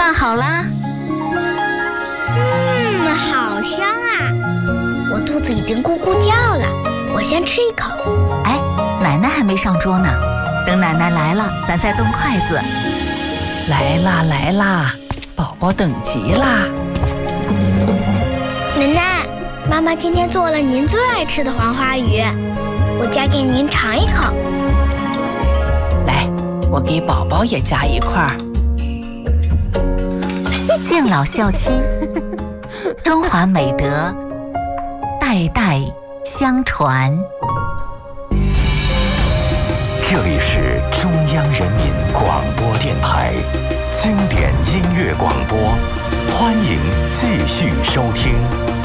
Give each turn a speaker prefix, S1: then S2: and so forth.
S1: 饭好啦。
S2: 好香啊！我肚子已经咕咕叫了，我先吃一口。
S1: 哎，奶奶还没上桌呢，等奶奶来了，咱再动筷子。
S3: 来啦来啦，宝宝等急啦！
S2: 奶奶，妈妈今天做了您最爱吃的黄花鱼，我夹给您尝一口。
S3: 来，我给宝宝也夹一块儿。
S1: 敬老孝亲，中华美德代代相传。
S4: 这里是中央人民广播电台经典音乐广播，欢迎继续收听。